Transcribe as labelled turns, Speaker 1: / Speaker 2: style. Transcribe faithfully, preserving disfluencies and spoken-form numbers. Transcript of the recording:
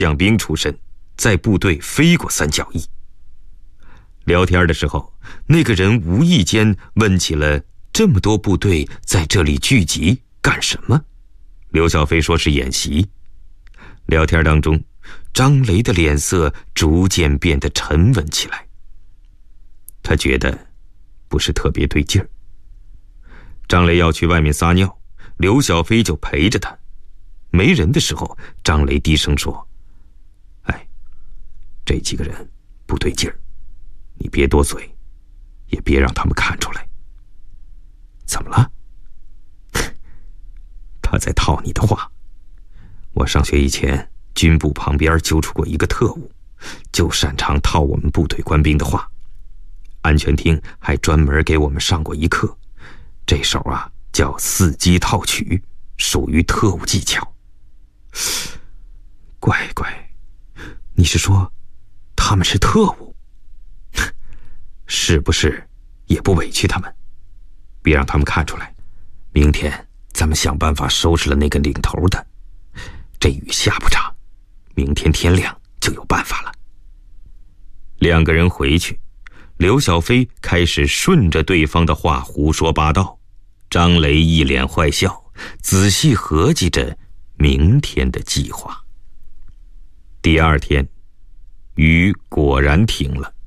Speaker 1: 将兵出身，在部队飞过三角翼。聊天的时候，那个人无意间问起了这么多部队在这里聚集干什么。刘小飞说是演习。聊天当中，张雷的脸色逐渐变得沉稳起来。他觉得不是特别对劲儿。张雷要去外面撒尿，刘小飞就陪着他。没人的时候，张雷低声说：“哎，这几个人不对劲儿，你别多嘴，也别让他们看出来。”怎么了？他在套你的话。我上学以前，军部旁边揪出过一个特务，就擅长套我们部队官兵的话。安全厅还专门给我们上过一课，这手啊叫伺机套取，属于特务技巧。乖乖，你是说他们是特务？是不是也不委屈他们，别让他们看出来。明天咱们想办法收拾了那个领头的，这雨下不长，明天天亮就有办法了。两个人回去，刘小飞开始顺着对方的话胡说八道，张雷一脸坏笑，仔细合计着明天的计划。第二天，雨果然停了。